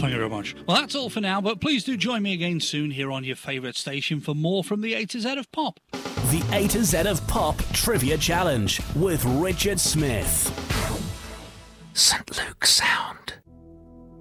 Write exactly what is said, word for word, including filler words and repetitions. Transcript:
Thank you very much. Well, that's all for now, but please do join me again soon here on your favourite station for more from the A to Z of Pop. The A to Z of Pop Trivia Challenge with Richard Smith. Saint Luke Sound.